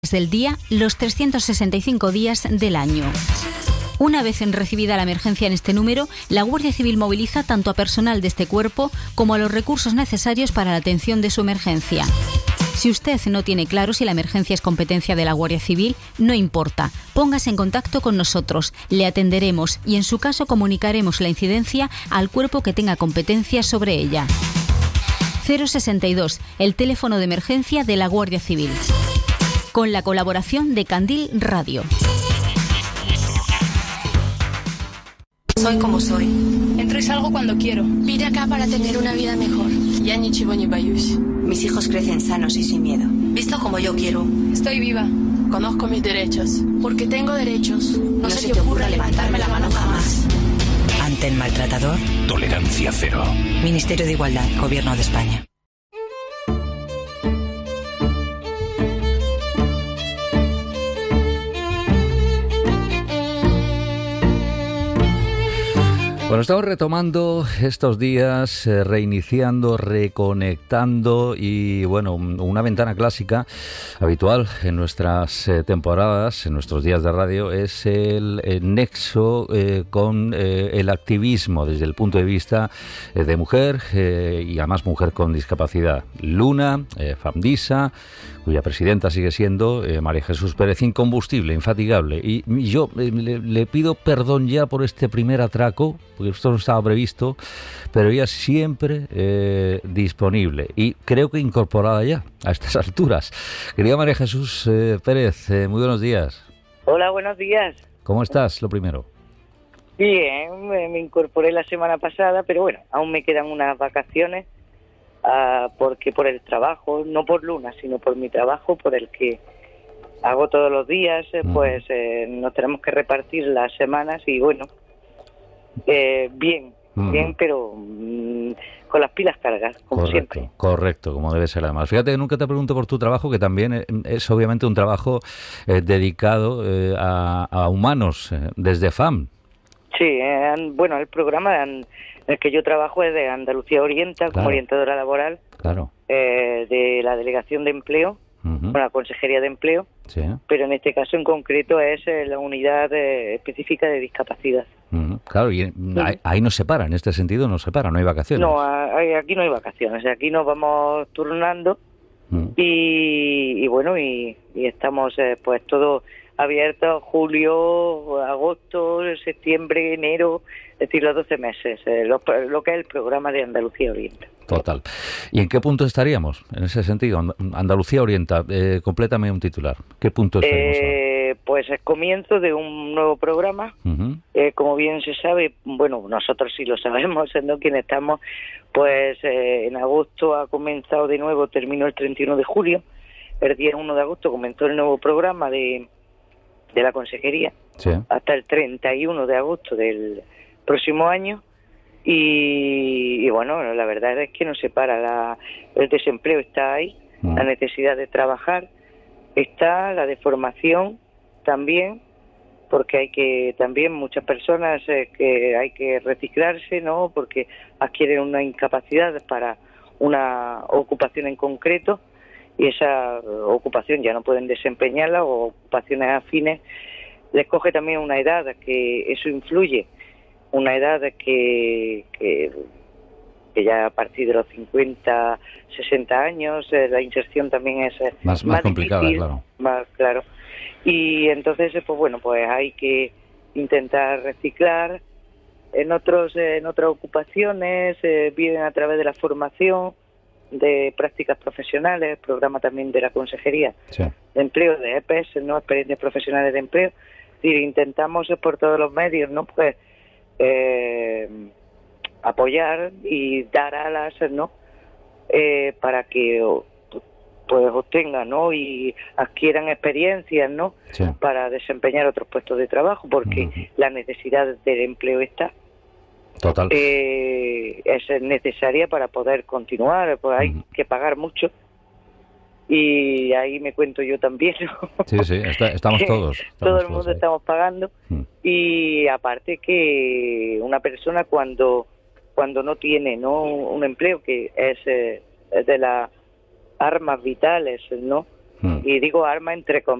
del día, los 365 días del año. Una vez recibida la emergencia en este número, la Guardia Civil moviliza tanto a personal de este cuerpo como a los recursos necesarios para la atención de su emergencia. Si usted no tiene claro si la emergencia es competencia de la Guardia Civil, no importa. Póngase en contacto con nosotros, le atenderemos y en su caso comunicaremos la incidencia al cuerpo que tenga competencia sobre ella. 062, el teléfono de emergencia de la Guardia Civil. Con la colaboración de Candil Radio. Soy como soy. Entro y salgo cuando quiero. Vine acá para tener una vida mejor. Ya ni chivo ni bayush. Mis hijos crecen sanos y sin miedo. Visto como yo quiero. Estoy viva. Conozco mis derechos. Porque tengo derechos. No se te ocurra levantarme la mano jamás. Ante el maltratador, tolerancia cero. Ministerio de Igualdad, Gobierno de España. Bueno, estamos retomando estos días, reiniciando, reconectando y, bueno, una ventana clásica habitual en nuestras temporadas, en nuestros días de radio, es el nexo con el activismo desde el punto de vista de mujer y además mujer con discapacidad. Luna, Famdisa, cuya presidenta sigue siendo María Jesús Pérez, incombustible, infatigable. Y yo le pido perdón ya por este primer atraco, porque esto no estaba previsto, pero ella siempre disponible y creo que incorporada ya a estas alturas. Querida María Jesús Pérez, muy buenos días. Hola, buenos días. ¿Cómo estás, lo primero? Bien, me incorporé la semana pasada, pero bueno, aún me quedan unas vacaciones. Porque por el trabajo, no por Luna, sino por mi trabajo, por el que hago todos los días, pues nos tenemos que repartir las semanas y bueno, bien, pero con las pilas cargadas, como siempre. Correcto, como debe ser además. Fíjate que nunca te pregunto por tu trabajo, que también es obviamente un trabajo dedicado a humanos, desde FAM. Sí, bueno, el programa en el que yo trabajo es de Andalucía Orienta, como orientadora laboral, de la Delegación de Empleo, con la Consejería de Empleo, pero en este caso en concreto es la Unidad Específica de Discapacidad. Claro, y ahí nos separa, en este sentido nos separa, no hay vacaciones. No, aquí no hay vacaciones, aquí nos vamos turnando y bueno, y estamos pues todo abierto, julio, agosto, septiembre, enero, es decir, los 12 meses, lo que es el programa de Andalucía Orienta. Total. ¿Y en qué punto estaríamos en ese sentido? Andalucía Orienta, complétame un titular. ¿Qué punto estaríamos ahora? Pues es comienzo de un nuevo programa. Como bien se sabe, bueno, nosotros sí lo sabemos, ¿no? Quienes estamos, pues en agosto ha comenzado de nuevo, terminó el 31 de julio, el día 1 de agosto comenzó el nuevo programa de la Consejería, hasta el 31 de agosto del próximo año, y bueno, la verdad es que no se para, el desempleo está ahí, la necesidad de trabajar está, la de formación también, porque hay que también muchas personas que hay que reciclarse, ¿no? Porque adquieren una incapacidad para una ocupación en concreto, y esa ocupación ya no pueden desempeñarla, o ocupaciones afines. Les coge también una edad que eso influye, una edad que ya a partir de los 50, 60 años, la inserción también es más complicada, difícil, claro. Y entonces, pues bueno, pues hay que intentar reciclar en otras ocupaciones, viven a través de la formación, de prácticas profesionales, programa también de la Consejería de Empleo, de EPES, ¿no? Experiencias profesionales de empleo. Es decir, intentamos por todos los medios, ¿no? Pues apoyar y dar alas, ¿no? Para que pues obtengan, ¿no? Y adquieran experiencias, ¿no? Para desempeñar otros puestos de trabajo, porque la necesidad del empleo está. Total. Es necesaria para poder continuar, pues hay que pagar mucho, y ahí me cuento yo también, ¿no? Sí, estamos todos. Todo el mundo estamos pagando, y aparte que una persona cuando no tiene, ¿no? Un empleo, que es de las armas vitales, ¿no? y digo arma entre comillas,